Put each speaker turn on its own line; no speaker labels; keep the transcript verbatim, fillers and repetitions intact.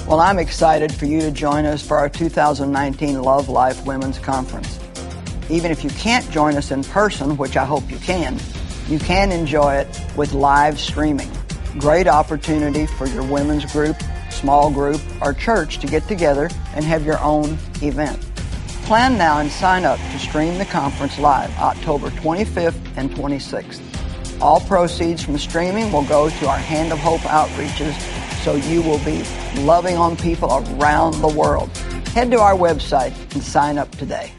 Well, I'm excited for you to join us for our two thousand nineteen Love Life Women's Conference. Even if you can't join us in person, which I hope you can, you can enjoy it with live streaming. Great opportunity for your women's group, small group, or church to get together and have your own event. Plan now and sign up to stream the conference live October twenty-fifth and twenty-sixth. All proceeds from streaming will go to our Hand of Hope outreaches, so you will be loving on people around the world. Head to our website and sign up today.